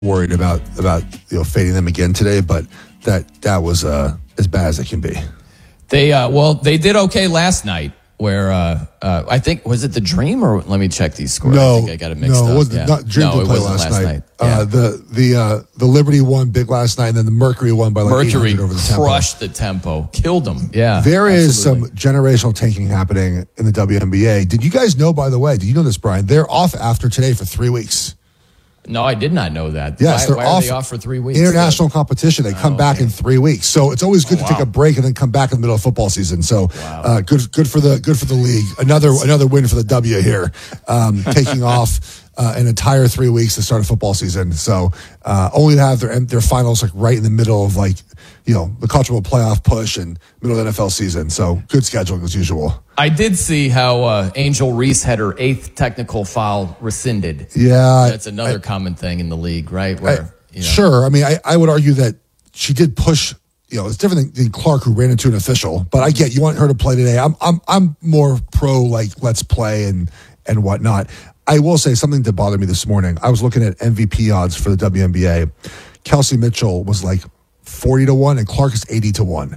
worried about fading them again today, but that was as bad as it can be. They did okay last night. Where I think, was it the Dream, or let me check these scores? No, I think I got it mixed up. No, Dream didn't play last night. Yeah. The Liberty won big last night, and then the Mercury won by like 800 over the Tempo. Crushed the Tempo, killed them. Yeah, there is some generational tanking happening in the WNBA. Did you guys know? By the way, did you know this, Brian? They're off after today for 3 weeks. No, I did not know that. Yes, why are they off for 3 weeks? International competition. They come back in 3 weeks. So it's always good to take a break and then come back in the middle of football season. So good for the league. Another win for the W here. Taking off an entire 3 weeks to start a football season. So only to have their finals like right in the middle of the college football playoff push and middle of the NFL season. So good scheduling as usual. I did see how Angel Reese had her 8th technical foul rescinded. Yeah. That's another common thing in the league, right? Sure. I mean, I would argue that she did push, it's different than Clark, who ran into an official, but I get you want her to play today. I'm more pro, let's play and whatnot. I will say something that bothered me this morning. I was looking at MVP odds for the WNBA. Kelsey Mitchell was 40-1 and Clark is 80-1.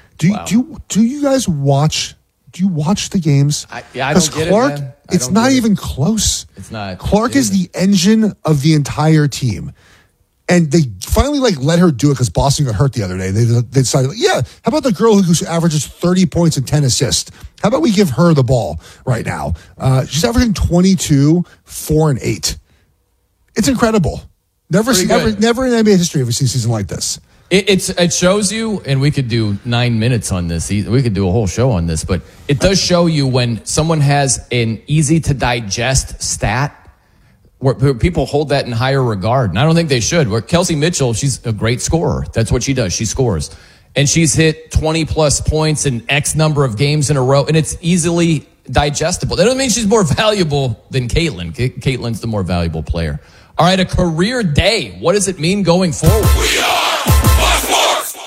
Do you guys watch? Do you watch the games? I don't get Clark, it, man. It's not even close. It's not. Clark is the engine of the entire team. And they finally let her do it because Boston got hurt the other day. They decided, how about the girl who averages 30 points and 10 assists? How about we give her the ball right now? She's averaging 22, 4, and 8. It's incredible. Never in NBA history have we seen a season like this. It shows you, and we could do 9 minutes on this. We could do a whole show on this, but it does show you when someone has an easy to digest stat, where people hold that in higher regard. And I don't think they should. Where Kelsey Mitchell, she's a great scorer. That's what she does. She scores. And she's hit 20 plus points in X number of games in a row, and it's easily digestible. That doesn't mean she's more valuable than Caitlin. Caitlin's the more valuable player. All right, a career day. What does it mean going forward? We are Sports!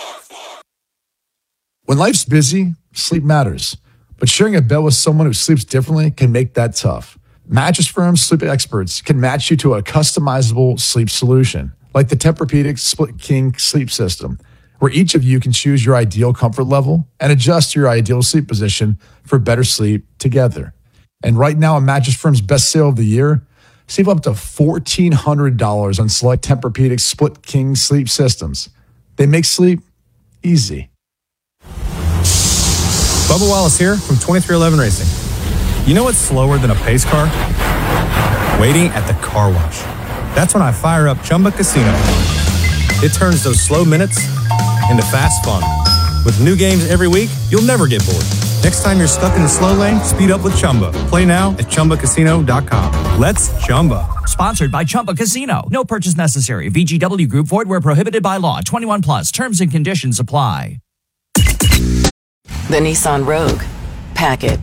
When life's busy, sleep matters. But sharing a bed with someone who sleeps differently can make that tough. Mattress Firm's sleep experts can match you to a customizable sleep solution, like the Tempur-Pedic Split King sleep system, where each of you can choose your ideal comfort level and adjust your ideal sleep position for better sleep together. And right now, on Mattress Firm's best sale of the year, save up to $1,400 on select Tempur-Pedic Split King sleep systems. They make sleep easy. Bubba Wallace here from 2311 Racing. You know what's slower than a pace car? Waiting at the car wash. That's when I fire up Chumba Casino. It turns those slow minutes into fast fun. With new games every week, you'll never get bored. Next time you're stuck in the slow lane, speed up with Chumba. Play now at ChumbaCasino.com. Let's Chumba. Sponsored by Chumba Casino. No purchase necessary. VGW Group. Void where prohibited by law. 21 plus. Terms and conditions apply. The Nissan Rogue. Pack it.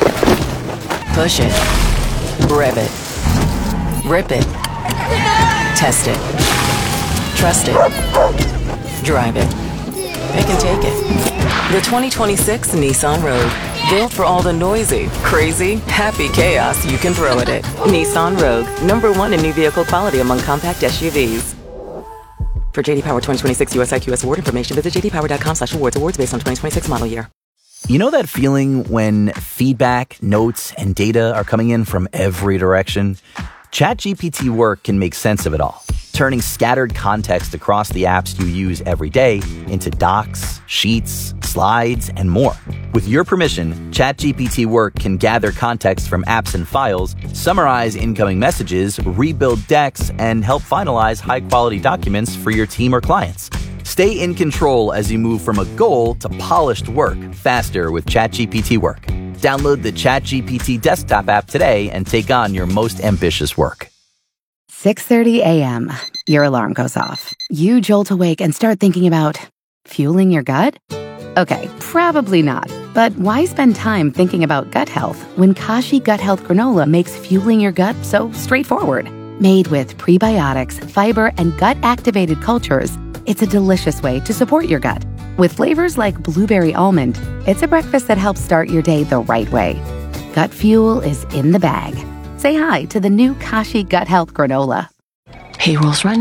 Push it. Rev it. Rip it. Test it. Trust it. Drive it. Pick and take it. The 2026 Nissan Rogue. Built for all the noisy, crazy, happy chaos you can throw at it. Nissan Rogue. #1 in new vehicle quality among compact SUVs. For JD Power 2026 US IQS award information, visit jdpower.com/awards. Awards based on 2026 model year. You know that feeling when feedback, notes, and data are coming in from every direction? ChatGPT Work can make sense of it all, turning scattered context across the apps you use every day into docs, sheets, slides, and more. With your permission, ChatGPT Work can gather context from apps and files, summarize incoming messages, rebuild decks, and help finalize high-quality documents for your team or clients. Stay in control as you move from a goal to polished work faster with ChatGPT Work. Download the ChatGPT desktop app today and take on your most ambitious work. 6:30 a.m. Your alarm goes off. You jolt awake and start thinking about fueling your gut? Okay, probably not. But why spend time thinking about gut health when Kashi Gut Health Granola makes fueling your gut so straightforward? Made with prebiotics, fiber, and gut-activated cultures, it's a delicious way to support your gut. With flavors like blueberry almond, it's a breakfast that helps start your day the right way. Gut fuel is in the bag. Say hi to the new Kashi Gut Health Granola. Payroll's running,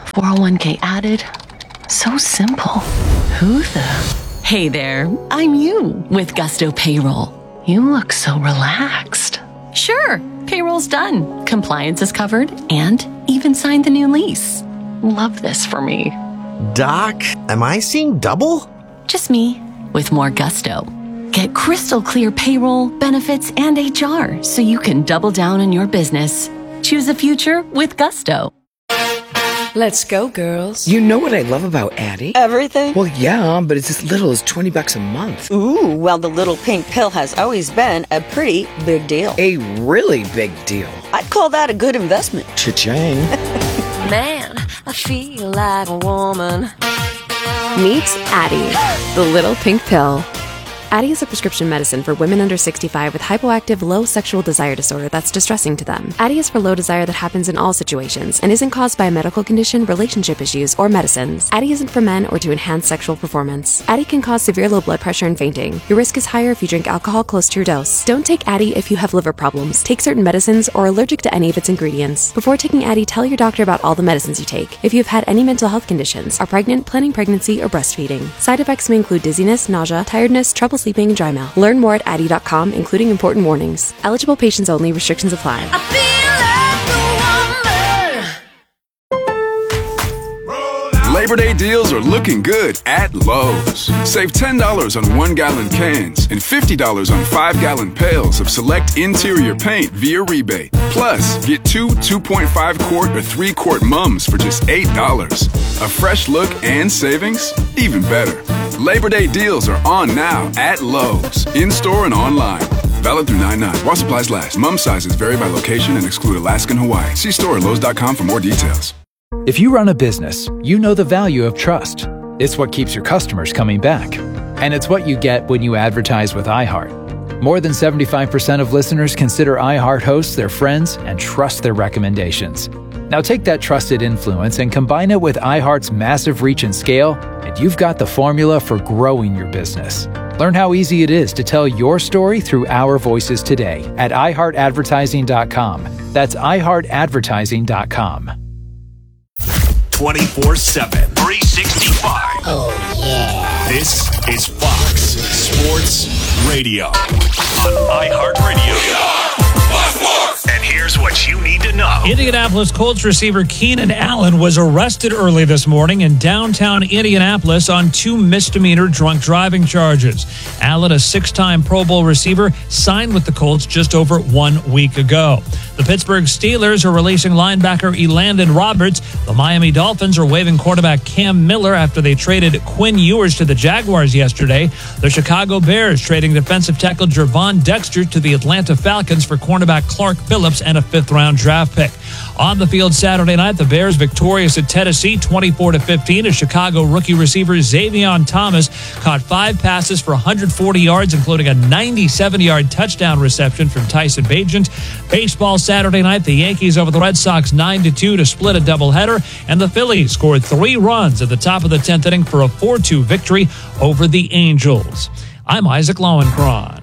401k added. So simple. Who the? Hey there, I'm you with Gusto Payroll. You look so relaxed. Sure, payroll's done. Compliance is covered and even signed the new lease. Love this for me. Doc, am I seeing double? Just me with more gusto. Get crystal clear payroll, benefits, and HR so you can double down on your business. Choose a future with Gusto. Let's go, girls. You know what I love about Addie? Everything? Well, yeah, but it's as little as $20 a month. Ooh, well, the little pink pill has always been a pretty big deal. A really big deal. I'd call that a good investment. Cha-ching. Man, I feel like a woman. Meet Addie, the little pink pill. Addie is a prescription medicine for women under 65 with hypoactive low sexual desire disorder that's distressing to them. Addie is for low desire that happens in all situations and isn't caused by a medical condition, relationship issues, or medicines. Addie isn't for men or to enhance sexual performance. Addie can cause severe low blood pressure and fainting. Your risk is higher if you drink alcohol close to your dose. Don't take Addie if you have liver problems, take certain medicines, or are allergic to any of its ingredients. Before taking Addie, tell your doctor about all the medicines you take. If you've had any mental health conditions, are pregnant, planning pregnancy, or breastfeeding. Side effects may include dizziness, nausea, tiredness, trouble sleeping, and dry mouth. Learn more at Addie.com, including important warnings. Eligible patients only. Restrictions apply. Labor Day deals are looking good at Lowe's. Save $10 on 1-gallon cans and $50 on 5-gallon pails of select interior paint via rebate. Plus, get 2 2.5-quart or 3-quart mums for just $8. A fresh look and savings? Even better. Labor Day deals are on now at Lowe's, in-store and online. Valid through 9/9. While supplies last. Mum sizes vary by location and exclude Alaska and Hawaii. See store at Lowe's.com for more details. If you run a business, you know the value of trust. It's what keeps your customers coming back. And it's what you get when you advertise with iHeart. More than 75% of listeners consider iHeart hosts their friends and trust their recommendations. Now take that trusted influence and combine it with iHeart's massive reach and scale, and you've got the formula for growing your business. Learn how easy it is to tell your story through our voices today at iHeartAdvertising.com. That's iHeartAdvertising.com. 24/7, 365. Oh, yeah. This is Fox Sports Radio on iHeartRadio. And here's what you need to know. Indianapolis Colts receiver Keenan Allen was arrested early this morning in downtown Indianapolis on 2 misdemeanor drunk driving charges. Allen, a 6-time Pro Bowl receiver, signed with the Colts just over 1 week ago. The Pittsburgh Steelers are releasing linebacker Elandon Roberts. The Miami Dolphins are waiving quarterback Cam Miller after they traded Quinn Ewers to the Jaguars yesterday. The Chicago Bears trading defensive tackle Gervon Dexter to the Atlanta Falcons for cornerback Clark Phillips and a 5th-round draft pick. On the field Saturday night, the Bears victorious at Tennessee 24-15 as Chicago rookie receiver Xavion Thomas caught 5 passes for 140 yards, including a 97-yard touchdown reception from Tyson Bagent. Baseball Saturday night, the Yankees over the Red Sox 9-2 to split a doubleheader, and the Phillies scored 3 runs at the top of the 10th inning for a 4-2 victory over the Angels. I'm Isaac Lowenkron.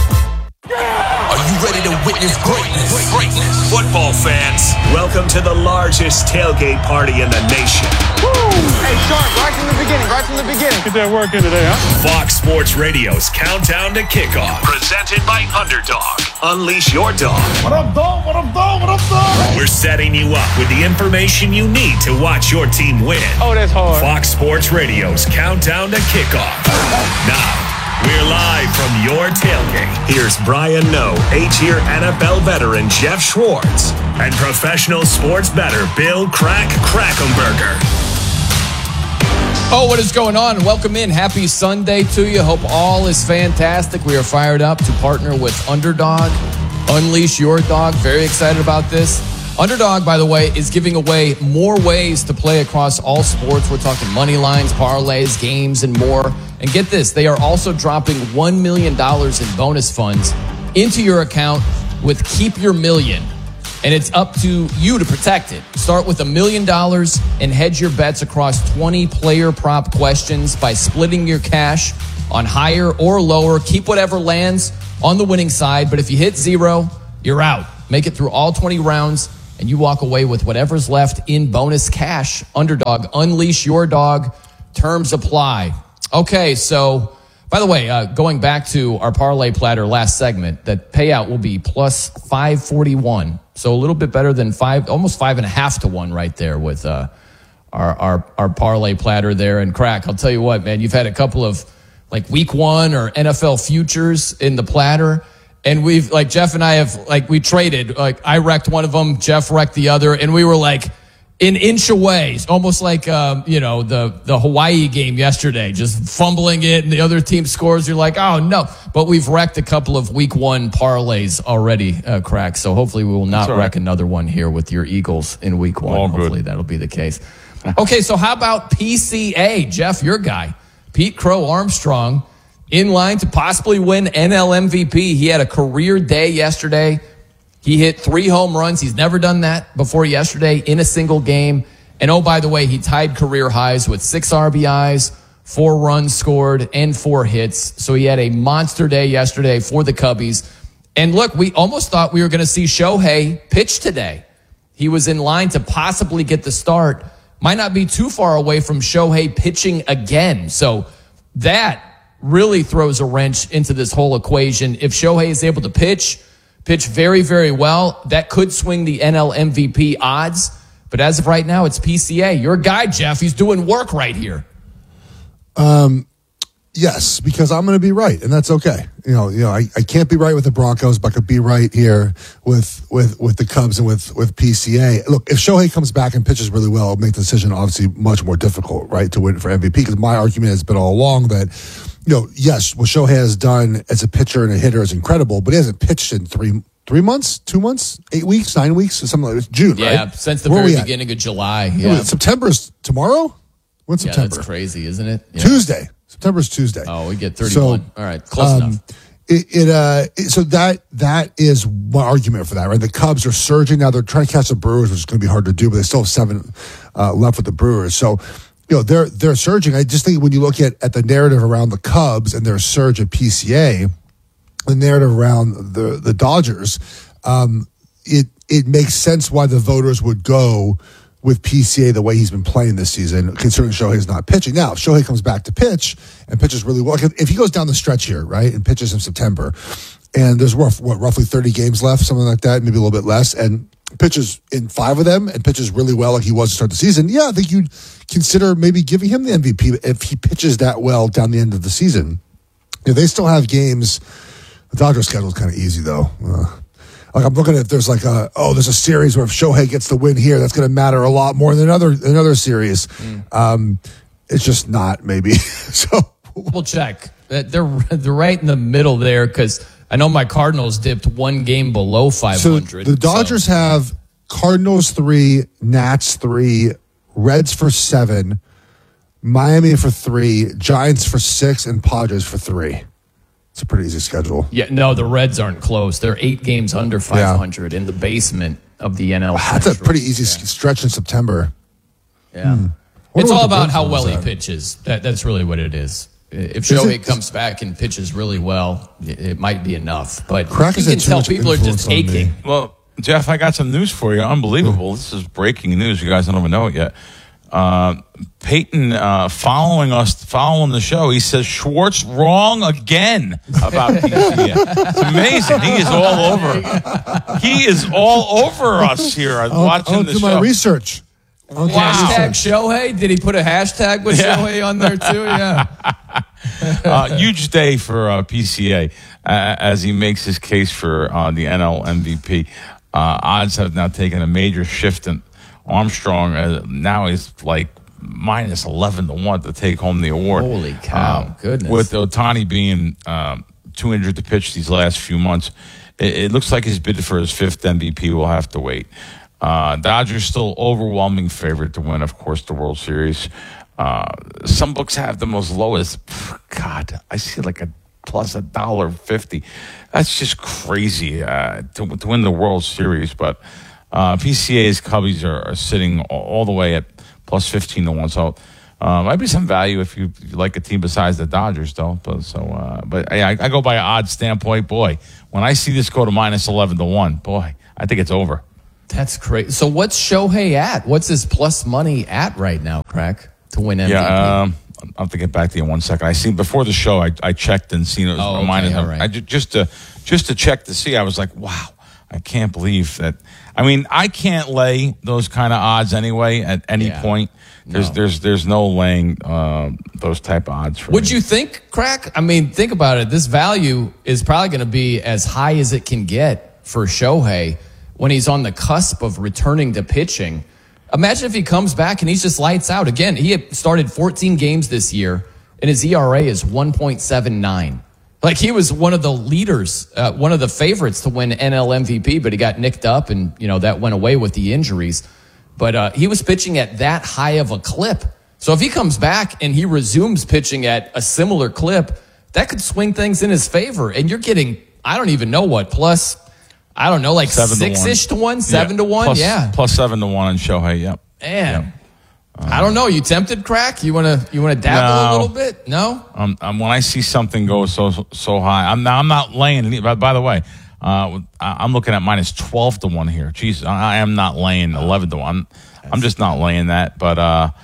Are you ready to witness greatness? Football fans, welcome to the largest tailgate party in the nation. Woo! Hey, Sharp, right from the beginning. Get that work in today, huh? Fox Sports Radio's Countdown to Kickoff, presented by Underdog. Unleash your dog. What up, dog? We're setting you up with the information you need to watch your team win. Oh, that's hard. Fox Sports Radio's Countdown to Kickoff. Now, we're live from your tailgate. Here's Brian Noe, 8-year NFL veteran Jeff Schwartz, and professional sports bettor Bill Krackomberger. Oh, what is going on? Welcome in. Happy Sunday to you. Hope all is fantastic. We are fired up to partner with Underdog. Unleash your dog. Very excited about this. Underdog, by the way, is giving away more ways to play across all sports. We're talking money lines, parlays, games, and more. And get this, they are also dropping $1 million in bonus funds into your account with Keep Your Million. And it's up to you to protect it. Start with $1 million and hedge your bets across 20 player prop questions by splitting your cash on higher or lower. Keep whatever lands on the winning side. But if you hit 0, you're out. Make it through all 20 rounds and you walk away with whatever's left in bonus cash. Underdog, unleash your dog. Terms apply. Okay, so by the way, going back to our parlay platter last segment, that payout will be plus 541. So a little bit better than almost 5.5 to 1 right there with our parlay platter there. And Crack, I'll tell you what, man, you've had a couple of like week 1 or NFL futures in the platter. And we've like Jeff and I have like we traded, like I wrecked one of them, Jeff wrecked the other, and we were like an inch away, almost like the Hawaii game yesterday, just fumbling it and the other team scores. You're like, oh no! But we've wrecked a couple of week 1 parlays already, Crack. So hopefully we will not wreck another one here with your Eagles in week 1. All hopefully good. that'll be the case. Okay, so how about PCA, Jeff, your guy, Pete Crow Armstrong, in line to possibly win NL MVP. He had a career day yesterday. He hit 3 home runs. He's never done that before yesterday in a single game. And oh, by the way, he tied career highs with 6 RBIs, 4 runs scored, and 4 hits. So he had a monster day yesterday for the Cubbies. And look, we almost thought we were going to see Shohei pitch today. He was in line to possibly get the start. Might not be too far away from Shohei pitching again. So that really throws a wrench into this whole equation. If Shohei is able to pitch very, very well, that could swing the NL MVP odds. But as of right now, it's PCA. Your guy, Jeff, he's doing work right here. Yes, because I'm going to be right, and that's okay. I can't be right with the Broncos, but I could be right here with the Cubs and with PCA. Look, if Shohei comes back and pitches really well, it'll make the decision obviously much more difficult, right, to win for MVP. Because my argument has been all along that, yes, what Shohei has done as a pitcher and a hitter is incredible, but he hasn't pitched in 3 months, 2 months, 8 weeks, 9 weeks, or something like that. June, right? Yeah, since the very beginning of July. Yeah, September's tomorrow. When's September? Yeah, that's crazy, isn't it? Yeah. Tuesday. September's Tuesday. Oh, we get 31. All right, close enough. So that is my argument for that, right? The Cubs are surging now. They're trying to catch the Brewers, which is going to be hard to do, but they still have 7 left with the Brewers. So, they're surging. I just think when you look at the narrative around the Cubs and their surge at PCA, the narrative around the Dodgers, it makes sense why the voters would go with PCA the way he's been playing this season, considering Shohei's not pitching. Now, if Shohei comes back to pitch and pitches really well, if he goes down the stretch here, right, and pitches in September, and there's roughly 30 games left, something like that, maybe a little bit less, and pitches in 5 of them and pitches really well like he was to start the season, yeah, I think you'd consider maybe giving him the MVP if he pitches that well down the end of the season. They still have games. The Dodgers schedule is kind of easy, though. Like I'm looking at if there's like there's a series where if Shohei gets the win here, that's going to matter a lot more than another series. It's just not, maybe. So we'll check. They're right in the middle there because I know my Cardinals dipped 1 game below 500. So the Dodgers have Cardinals 3, Nats 3, Reds for 7, Miami for 3, Giants for 6, and Padres for 3. It's a pretty easy schedule. Yeah, no, the Reds aren't close. They're 8 games under 500 in the basement of the NL. Wow, that's a pretty easy stretch in September. Yeah. It's all about how well he pitches. That's really what it is. If Shohei comes back and pitches really well, it might be enough. But you can tell people are just taking. Well, Jeff, I got some news for you. Unbelievable. This is breaking news. You guys don't even know it yet. Peyton following the show, he says Schwartz wrong again about PCA. It's amazing. He is all over us here watching the show. I'll do my research. Wow. Hashtag Shohei? Did he put a hashtag with Shohei on there too? Yeah. Huge day for PCA as he makes his case for the NL MVP. Odds have now taken a major shift in Armstrong. Now he's like minus 11 to 1 to take home the award. Holy cow. Goodness. With Ohtani being too injured to pitch these last few months, it looks like his bid for his 5th MVP will have to wait. Dodgers still overwhelming favorite to win, of course, the World Series. Some books have them as low as, God, I see like a plus $1.50. That's just crazy to win the World Series. But PCA's Cubbies are sitting all the way at plus 15 to 1. So might be some value if you like a team besides the Dodgers, though. But I go by an odd standpoint. Boy, when I see this go to minus 11 to 1, boy, I think it's over. That's great. So what's Shohei at? What's his plus money at right now, Crack, to win MVP? Yeah, I'll have to get back to you in 1 second. I seen before the show. I checked and seen it was reminded him. Right. I just to check to see. I was like, wow, I can't believe that. I mean, I can't lay those kind of odds anyway at any point. There's no laying those type of odds for Would me. you think, Crack? I mean, think about it. This value is probably going to be as high as it can get for Shohei when he's on the cusp of returning to pitching. Imagine if he comes back and he's just lights out. Again, he had started 14 games this year, and his ERA is 1.79. Like, he was one of the leaders, one of the favorites to win NL MVP, but he got nicked up, and, that went away with the injuries. But he was pitching at that high of a clip. So if he comes back and he resumes pitching at a similar clip, that could swing things in his favor. And you're getting, I don't even know what, plus, I don't know, like 6-ish to 1, 7 to 1, plus 7 to 1 on Shohei. Yep. Man, yep. I don't know. You tempted, Crack? You want to dabble a little bit? No. When I see something go so high, I'm not laying it. By the way, I'm looking at minus 12 to 1 here. Jeez, I am not laying 11 to 1. I'm just not laying that. But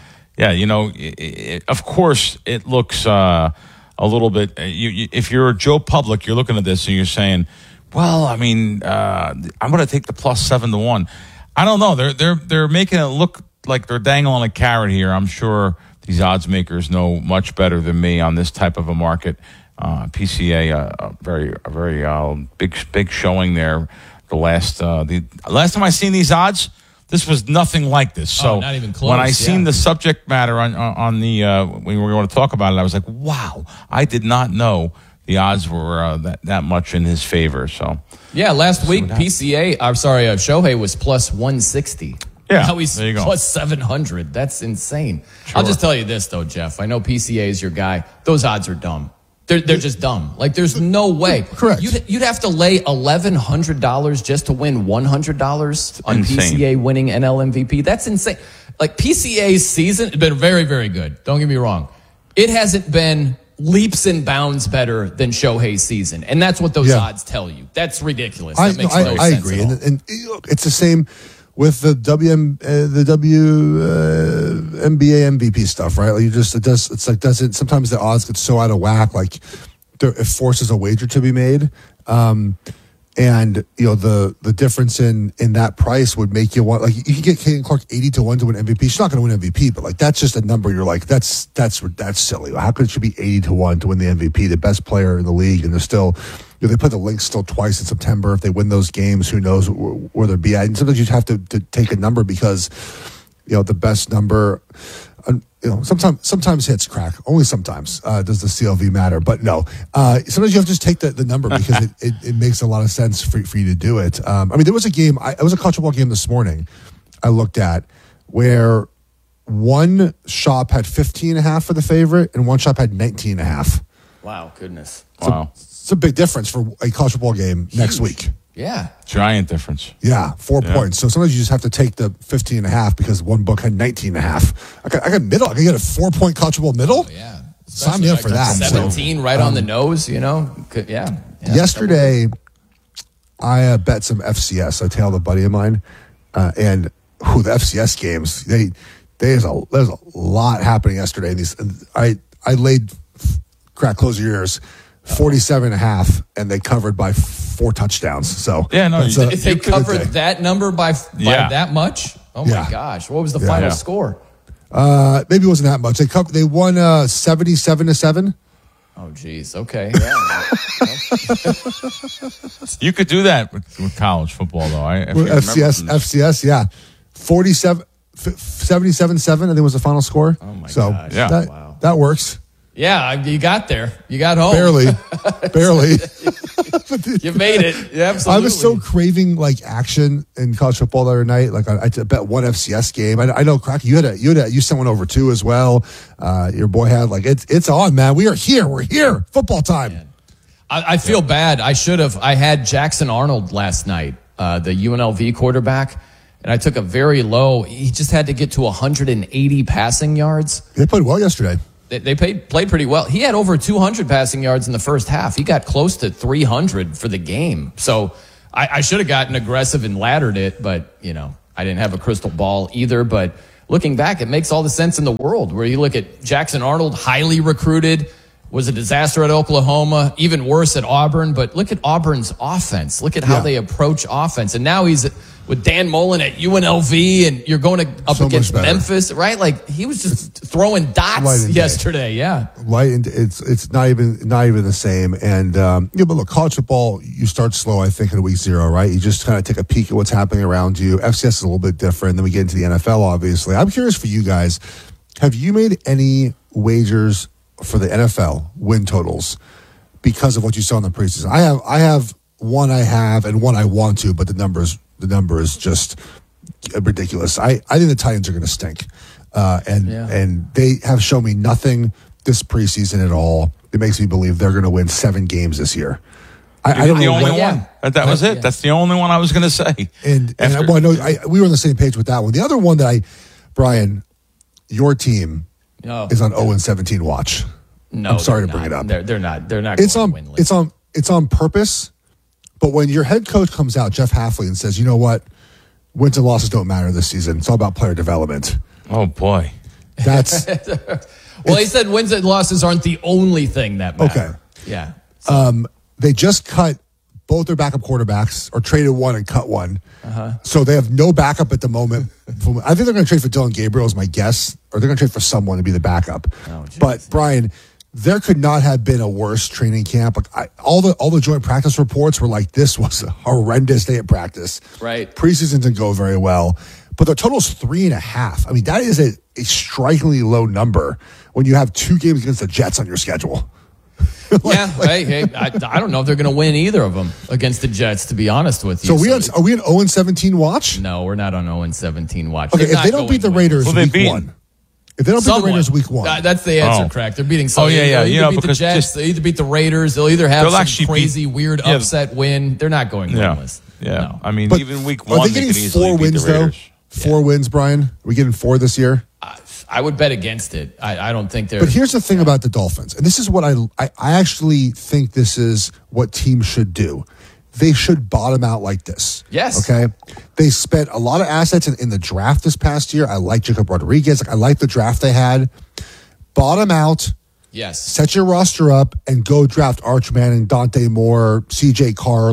of course, it looks a little bit. If you're Joe Public, you're looking at this and you're saying, well, I mean, I'm going to take the plus 7 to 1. I don't know. They're making it look like they're dangling a carrot here. I'm sure these odds makers know much better than me on this type of a market. PCA, a very big showing there. The last time I seen these odds, this was nothing like this. So not even close. When I seen the subject matter on the when we were going to talk about it, I was like, wow, I did not know the odds were that much in his favor. So yeah, last week Shohei was plus 160. Yeah, now he's there you go. plus 700. That's insane. Sure. I'll just tell you this though, Jeff. I know PCA is your guy. Those odds are dumb. They're just dumb. Like, there's no way. Correct. You'd have to lay $1,100 just to win $100 on PCA winning NL MVP. That's insane. Like, PCA's season has been very, very good. Don't get me wrong. It hasn't been leaps and bounds better than Shohei's season, and that's what those odds tell you. That's ridiculous. That makes no sense. I agree, and it's the same with the NBA MVP stuff, right? Like sometimes the odds get so out of whack, like it forces a wager to be made. And the difference in that price would make you want, like, you can get Caitlin Clark 80 to 1 to win MVP. She's not going to win MVP, but like that's just a number. You're like, that's silly. How could she be 80 to 1 to win the MVP, the best player in the league? And they're still, they put the Lynx still twice in September. If they win those games, who knows where they'll be at? And sometimes you have to take a number because the best number. Sometimes hits, Crack. Only sometimes does the CLV matter. But no, sometimes you have to just take the number because it makes a lot of sense for you to do it. I mean, there was a game, it was a college football game this morning I looked at where one shop had 15.5 for the favorite and one shop had 19.5. Wow, goodness. Wow. It's a big difference for a college football game next week. Yeah. Giant difference. Yeah, 4 points. So sometimes you just have to take the 15.5 because one book had 19.5. I got middle. I can get a 4-point college football middle. Oh, yeah. Sign me up for that. 17 right on the nose, Yeah. Yesterday, I bet some FCS. I tailed a buddy of mine. And the FCS games, there's a lot happening yesterday. I laid, Crack, close your ears, 47.5, and they covered by 4 touchdowns. So if they covered that number by that much, oh my gosh, what was the final score? Maybe it wasn't that much. They won 77-7. Oh geez, okay. You could do that with college football, though. FCS, yeah, 77-7. I think was the final score. Oh my gosh, wow. That works. Yeah, you got there. You got home. Barely. You made it. Yeah, absolutely. I was so craving like action in college football the other night. Like I bet one FCS game. I know, Crack, you sent one over too as well. Your boy had it's on, man. We are here. We're here. Football time. Man. I feel bad. I had Jackson Arnold last night, the UNLV quarterback. And I took a very low. He just had to get to 180 passing yards. They played well yesterday. They played pretty well. He had over 200 passing yards in the first half. He got close to 300 for the game. So I should have gotten aggressive and laddered it, but, I didn't have a crystal ball either. But looking back, it makes all the sense in the world where you look at Jackson Arnold, highly recruited, was a disaster at Oklahoma, even worse at Auburn. But look at Auburn's offense. Look at how they approach offense. And now he's with Dan Mullen at UNLV, and you're going up against Memphis, right? Like, he was just throwing dots yesterday. Yeah. Light and it's not even the same. And, but look, college football, you start slow, I think, in week 0, right? You just kind of take a peek at what's happening around you. FCS is a little bit different. Then we get into the NFL, obviously. I'm curious for you guys, have you made any wagers for the NFL win totals because of what you saw in the preseason? I have one and one I want to, but the number is just ridiculous. I think the Titans are going to stink. And they have shown me nothing this preseason at all. It makes me believe they're going to win 7 games this year. I don't know. The only one. That was it. That's the only one I was going to say. And I know we were on the same page with that one. The other one that Brian, your team is on 0-17 watch. No, I'm sorry to bring it up. They're not. It's on purpose. But when your head coach comes out, Jeff Hafley, and says, you know what, wins and losses don't matter this season. It's all about player development. Oh, boy. That's well, he said wins and losses aren't the only thing that matter. Okay. Yeah. They just cut both their backup quarterbacks, or traded one and cut one. So they have no backup at the moment. I think they're going to trade for Dylan Gabriel is my guess, or they're going to trade for someone to be the backup. But Brian, there could not have been a worse training camp. Like all the joint practice reports were like, this was a horrendous day at practice. Right. Preseason didn't go very well. But the total is 3.5. I mean, that is a strikingly low number when you have 2 games against the Jets on your schedule. I don't know if they're going to win either of them against the Jets, to be honest with you. So are we an 0-17 watch? No, we're not on 0-17 watch. Okay, if they don't beat the Raiders week 1. If they don't beat the Raiders week 1. That's the answer, Crack. They're beating someone. They'll either beat the Jets, they'll either beat the Raiders, they'll either have some crazy, weird upset win. They're not going winless. Yeah. No. I mean, even week 1, are they getting 4 wins, though? 4 wins, Brian? Are we getting 4 this year? I would bet against it. I don't think they're... But here's the thing about the Dolphins, and this is what I actually think this is what teams should do. They should bottom out like this. Yes. Okay? They spent a lot of assets in the draft this past year. I like Jacob Rodriguez. I like the draft they had. Bottom out. Yes. Set your roster up and go draft Arch Manning, Dante Moore, CJ Carr.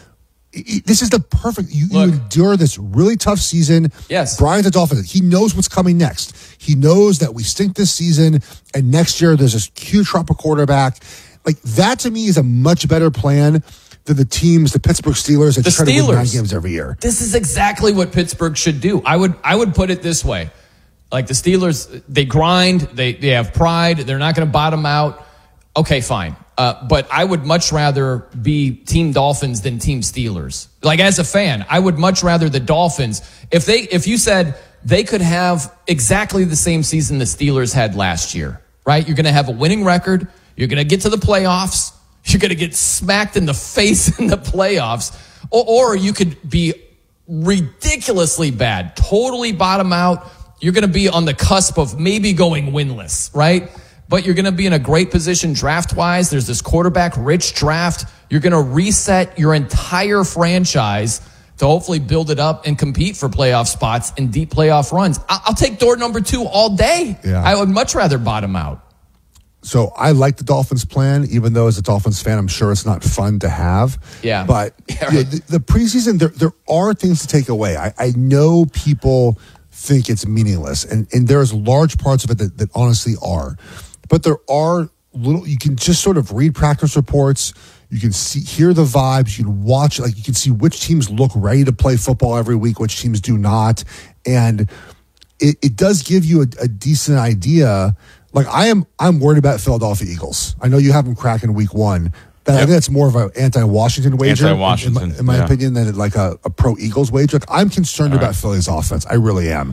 This is the perfect... You endure this really tough season. Yes. Brian's a Dolphin. He knows what's coming next. He knows that we stink this season, and next year there's this huge drop of quarterback. Like, that to me is a much better plan than the Pittsburgh Steelers, that try to win 9 games every year. This is exactly what Pittsburgh should do. I would put it this way. Like, the Steelers, they grind, they have pride, they're not going to bottom out. Okay, fine. But I would much rather be Team Dolphins than Team Steelers. Like, as a fan, I would much rather the Dolphins. If you said they could have exactly the same season the Steelers had last year, right? You're going to have a winning record. You're going to get to the playoffs. You're going to get smacked in the face in the playoffs. Or you could be ridiculously bad, totally bottom out. You're going to be on the cusp of maybe going winless, right? But you're going to be in a great position draft-wise. There's this quarterback-rich draft. You're going to reset your entire franchise to hopefully build it up and compete for playoff spots and deep playoff runs. I'll take door number 2 all day. Yeah. I would much rather bottom out. So I like the Dolphins plan, even though as a Dolphins fan, I'm sure it's not fun to have. Yeah. But the preseason, there are things to take away. I know people think it's meaningless, and there's large parts of it that honestly are. But there are you can just sort of read practice reports. You can hear the vibes. You can watch, you can see which teams look ready to play football every week, which teams do not. And it does give you a decent idea. Like, I'm worried about Philadelphia Eagles. I know you have them cracking week 1. I think that's more of an anti-Washington wager, in my opinion, than like a pro-Eagles wager. Like, I'm concerned about Philly's offense. I really am.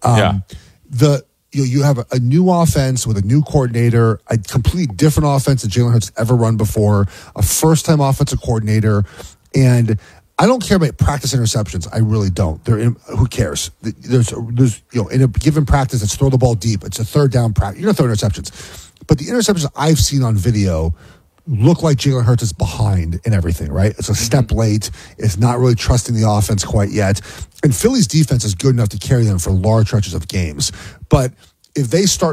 You have a new offense with a new coordinator, a completely different offense that Jalen Hurts ever run before, a first-time offensive coordinator, and I don't care about practice interceptions. I really don't. Who cares? There's in a given practice, let's throw the ball deep. It's a third down practice. You're going to throw interceptions. But the interceptions I've seen on video look like Jalen Hurts is behind in everything, right? It's a step late. It's not really trusting the offense quite yet. And Philly's defense is good enough to carry them for large stretches of games. But if they start